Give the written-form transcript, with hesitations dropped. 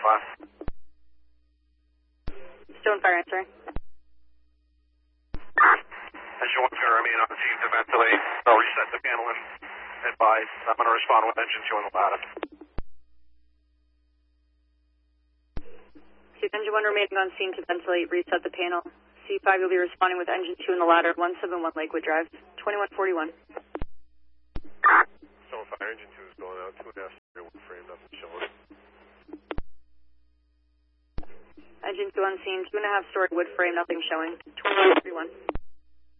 class. Stone fire answering. Engine 1's going to remain on the scene to ventilate. I'll reset the panel and advise. I'm going to respond with engine 2 on the ladder. Engine 1 remaining on scene to ventilate, reset the panel. C5 will be responding with engine 2 in the ladder, 171 Lakewood Drive, 2141. Stone fire, engine 2 is going out, 2.5 story wood frame, nothing showing. Engine 2 on scene, 2.5 story wood frame, nothing showing, 2141.